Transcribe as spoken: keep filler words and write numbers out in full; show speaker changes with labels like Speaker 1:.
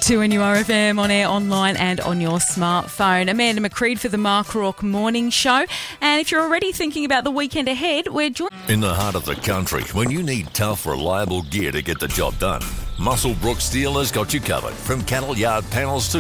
Speaker 1: two N U R F M on air, online and on your smartphone. Amanda McCreed for the Mark Rourke Morning Show. And if you're already thinking about the weekend ahead, we're joined...
Speaker 2: In the heart of the country, when you need tough, reliable gear to get the job done, Muswellbrook Steel has got you covered. From cattle yard panels to